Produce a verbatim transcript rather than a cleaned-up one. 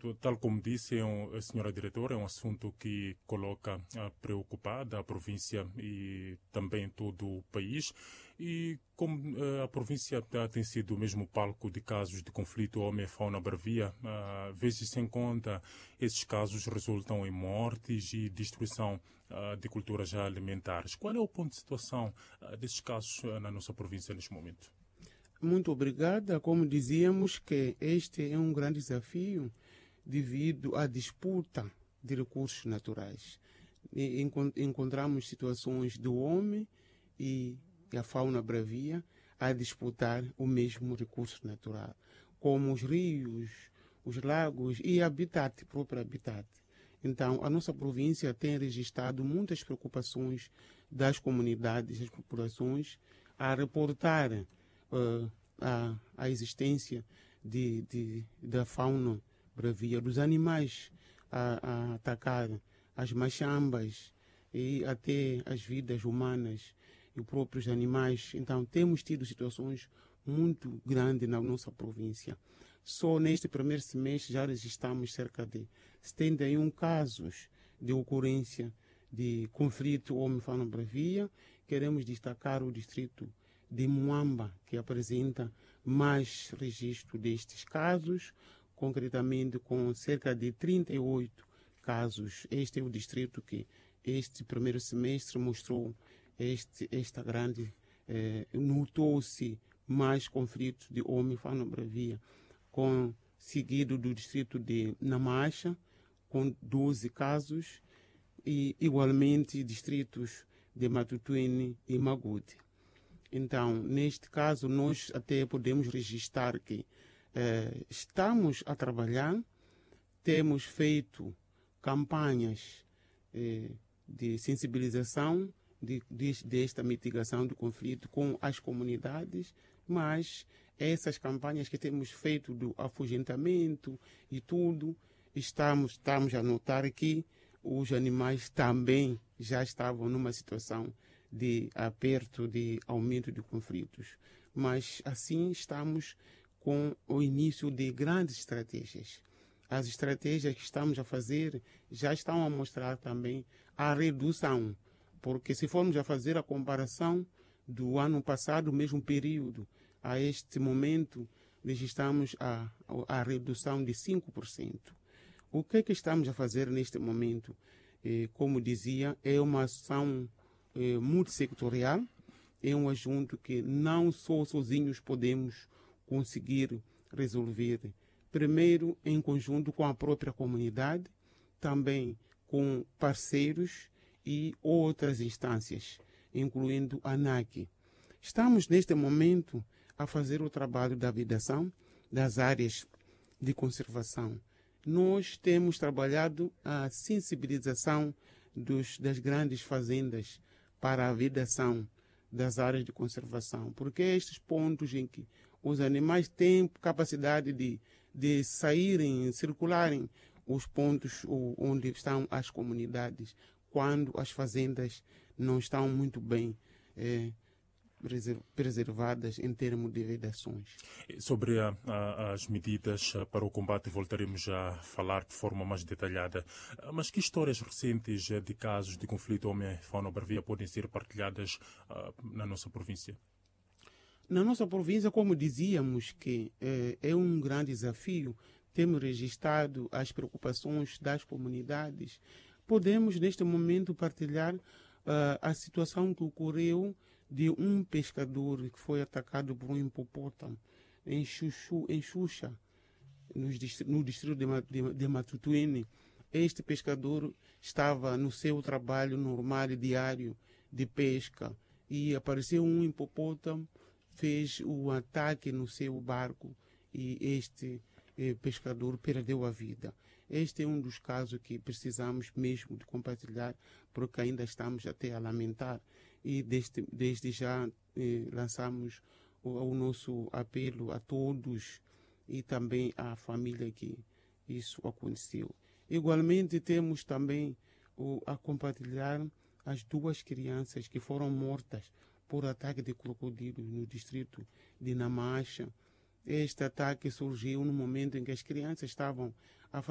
Tal como disse é um, a senhora diretora, é um assunto que coloca uh, preocupada a província e também todo o país. E como uh, a província uh, tem sido o mesmo palco de casos de conflito homem-fauna-bravia, uh, vezes sem conta, esses casos resultam em mortes e destruição uh, de culturas alimentares. Qual é o ponto de situação uh, desses casos uh, na nossa província neste momento? Muito obrigada. Como dizíamos, que este é um grande desafio devido à disputa de recursos naturais. E encontramos situações do homem e a fauna bravia a disputar o mesmo recurso natural, como os rios, os lagos e habitat, próprio habitat. Então, a nossa província tem registrado muitas preocupações das comunidades, das populações, a reportar uh, a, a existência de, de, da fauna bravia, dos animais a, a atacar as machambas e até as vidas humanas e os próprios animais. Então, temos tido situações muito grandes na nossa província. Só neste primeiro semestre já registramos cerca de setenta e um casos de ocorrência de conflito homem-fauna-bravia. Queremos destacar o distrito de Muamba, que apresenta mais registro destes casos, concretamente com cerca de trinta e oito casos. Este é o distrito que este primeiro semestre mostrou este, esta grande, eh, notou-se mais conflitos de homem-fauna-bravia, com seguido do distrito de Namacha, com doze casos, e igualmente distritos de Matutuene e Magude. Então, neste caso, nós até podemos registrar que eh, estamos a trabalhar, temos feito campanhas eh, de sensibilização de, de, desta mitigação do conflito com as comunidades, mas essas campanhas que temos feito do afugentamento e tudo, estamos, estamos a notar que os animais também já estavam numa situação de aperto, de aumento de conflitos. Mas assim estamos com o início de grandes estratégias. As estratégias que estamos a fazer já estão a mostrar também a redução, porque se formos a fazer a comparação do ano passado, mesmo período, a este momento, registramos a, a redução de cinco por cento. O que é que estamos a fazer neste momento? Eh, como dizia, é uma ação eh, multissectorial, é um assunto que não só sozinhos podemos conseguir resolver. Primeiro, em conjunto com a própria comunidade, também com parceiros e outras instâncias, incluindo a ANAC. Estamos, neste momento, a fazer o trabalho da vedação das áreas de conservação. Nós temos trabalhado a sensibilização dos, das grandes fazendas para a vedação das áreas de conservação, porque é estes pontos em que os animais têm capacidade de, de saírem, circularem os pontos onde estão as comunidades, quando as fazendas não estão muito bem é, preservadas em termos de vedações. Sobre a, a, as medidas para o combate voltaremos a falar de forma mais detalhada, mas que histórias recentes de casos de conflito homem-fauna-bravia podem ser partilhadas uh, na nossa província? Na nossa província, como dizíamos, que é, é um grande desafio, temos registrado as preocupações das comunidades. Podemos, neste momento, partilhar uh, a situação que ocorreu de um pescador que foi atacado por um hipopótamo em, Xuxu, em Xuxa, no distrito, no distrito de, de, de Matutuene. Este pescador estava no seu trabalho normal e diário de pesca e apareceu um hipopótamo, fez o ataque no seu barco e este eh, pescador perdeu a vida. Este é um dos casos que precisamos mesmo de compartilhar, porque ainda estamos até a lamentar. E desde, desde já eh, lançamos o, o nosso apelo a todos e também à família que isso aconteceu. Igualmente temos também o, a compartilhar as duas crianças que foram mortas por ataque de crocodilo no distrito de Namacha. Este ataque surgiu no momento em que as crianças estavam a